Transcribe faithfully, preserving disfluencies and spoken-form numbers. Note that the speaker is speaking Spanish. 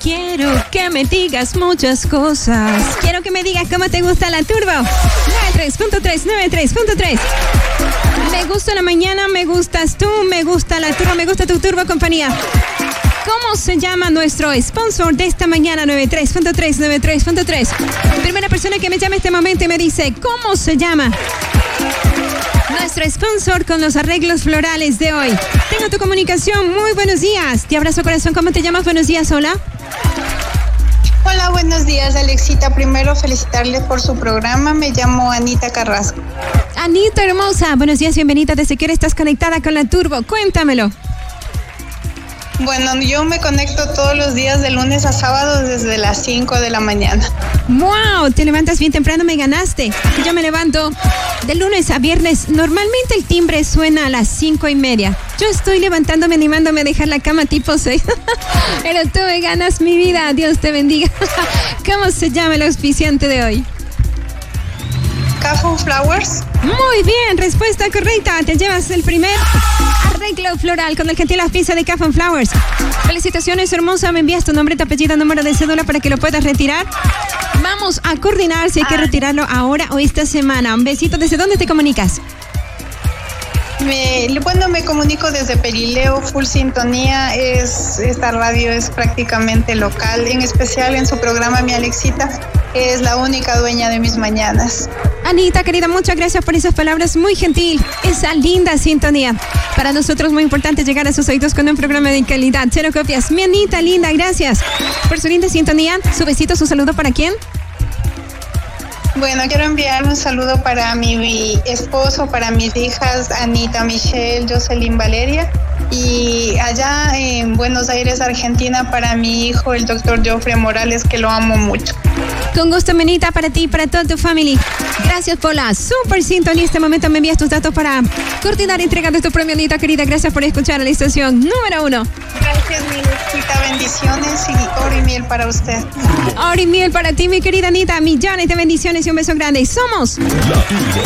Quiero que me digas muchas cosas. Quiero que me digas cómo te gusta la Turbo. noventa y tres punto tres, noventa y tres punto tres. Me gusta la mañana, me gustas tú, me gusta la Turbo, me gusta tu Turbo compañía. ¿Cómo se llama nuestro sponsor de esta mañana? noventa y tres punto tres, noventa y tres punto tres. Primera persona que me llama este momento y me dice, ¿cómo se llama nuestro sponsor con los arreglos florales de hoy? Tengo tu comunicación. Muy buenos días. Te abrazo, corazón. ¿Cómo te llamas? Buenos días. Hola. Hola, buenos días, Alexita. Primero, felicitarles por su programa. Me llamo Anita Carrasco. Anita, hermosa. Buenos días, bienvenida. ¿Desde qué hora estás conectada con la Turbo? Cuéntamelo. Bueno, yo me conecto todos los días de lunes a sábado desde las cinco de la mañana. ¡Wow! Te levantas bien temprano, me ganaste. Yo me levanto de lunes a viernes. Normalmente el timbre suena a las cinco y media. Yo estoy levantándome, animándome a dejar la cama tipo seis. Pero tú me ganas mi vida. Dios te bendiga. ¿Cómo se llama el auspiciante de hoy? Cajon Flowers. Muy bien, respuesta correcta. Te llevas el primer arreglo floral con el gentil auspicio de Cajon Flowers. Felicitaciones, hermosa. Me envías tu nombre, tu apellido, número de cédula para que lo puedas retirar. Vamos a coordinar si hay que retirarlo ahora o esta semana. Un besito. ¿Desde dónde te comunicas? Me, bueno, me comunico desde Perileo, full sintonía. Es, esta radio es prácticamente local, en especial en su programa Mi Alexita. Es la única dueña de mis mañanas. Anita, querida, muchas gracias por esas palabras, muy gentil, esa linda sintonía. Para nosotros muy importante llegar a sus oídos con un programa de calidad. Cero copias. Mi Anita, linda, gracias por su linda sintonía. Su besito, su saludo, ¿para quién? Bueno, quiero enviar un saludo para mi esposo, para mis hijas, Anita, Michelle, Jocelyn, Valeria. Y allá en Buenos Aires, Argentina, para mi hijo, el doctor Joffre Morales, que lo amo mucho. Con gusto, Menita, para ti y para toda tu familia. Gracias por la super sintonía. En este momento me envías tus datos para coordinar y entregar tu premio, Anita, querida. Gracias por escuchar a la estación número uno. Gracias, mi Anita. Bendiciones y oro y miel para usted. Oro y miel para ti, mi querida Anita. Millones de bendiciones y un beso grande. Somos...